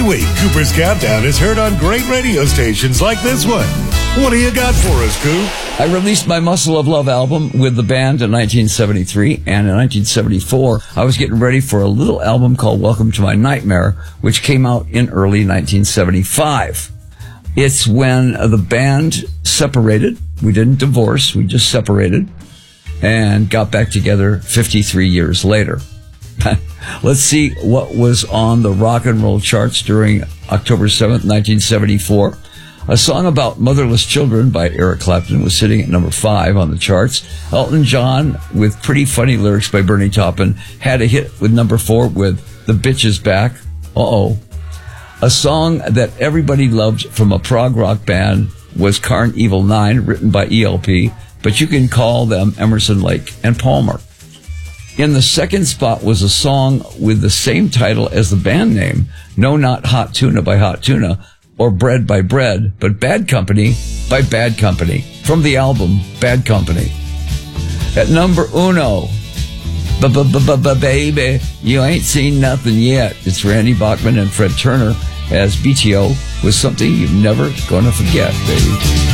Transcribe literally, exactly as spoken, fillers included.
week, Cooper's Countdown is heard on great radio stations like this one. What do you got for us, Coop? I released my Muscle of Love album with the band in nineteen seventy-three, and in nineteen seventy-four, I was getting ready for a little album called Welcome to My Nightmare, which came out in early nineteen seventy-five. It's when the band separated. We didn't divorce, we just separated, and got back together fifty-three years later. Let's see what was on the rock and roll charts during October seventh, nineteen seventy-four. A song about motherless children by Eric Clapton was sitting at number five on the charts. Elton John, with Pretty Funny lyrics by Bernie Taupin, had a hit with number four with The Bitch Is Back. Uh-oh. A song that everybody loved from a prog rock band was Carn Evil nine, written by E L P, but you can call them Emerson, Lake and Palmer. In the second spot was a song with the same title as the band name, No Not Hot Tuna by Hot Tuna, or Bread by Bread, but Bad Company by Bad Company, from the album Bad Company. At number uno, baby, you ain't seen nothing yet. It's Randy Bachman and Fred Turner as B T O with Something You're Never Gonna Forget, baby.